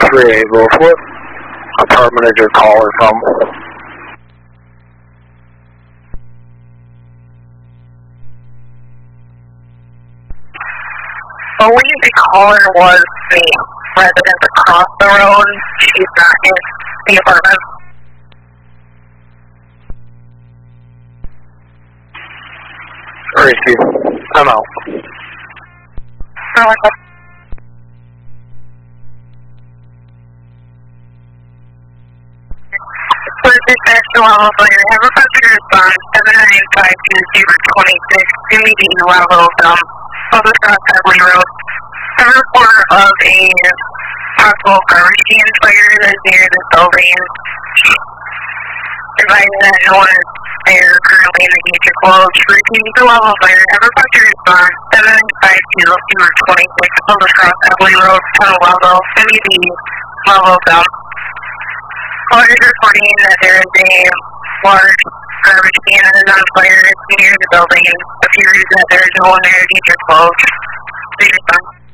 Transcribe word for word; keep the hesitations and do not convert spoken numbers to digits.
three eight zero, what apartment is your caller from? I believe the caller was the resident across the road. She's not in the apartment. Tracy, I'm out. Oh, okay. For dispatch to level fire, have requested a response seven nine five two zero two six to meeting level from Public Cross Headley Road. A report of a possible garbage can fire that is near the building. Advising that no one is there currently in the future closed. Repeating to level fire, have requested a response seven nine five two zero two six Public Cross Headley Road, tunnel level, M E D level from. Caller is reporting that there is a large garbage can that is on fire near the building. Appears that there is no one there, future closed. Please respond.